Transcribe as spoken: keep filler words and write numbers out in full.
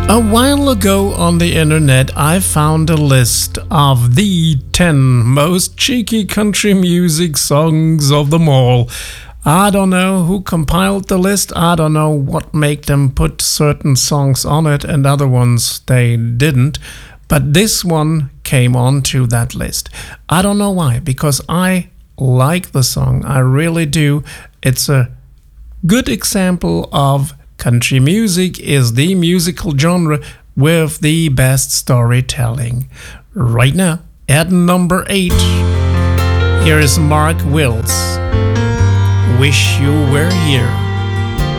A while ago on the internet, I found a list of the ten most cheeky country music songs of them all. I don't know who compiled the list. I don't know what made them put certain songs on it and other ones they didn't. But this one came onto that list. I don't know why, because I like the song. I really do. It's a good example of country music is the musical genre with the best storytelling. Right now, at number eight, here is Mark Wills. Wish You Were Here.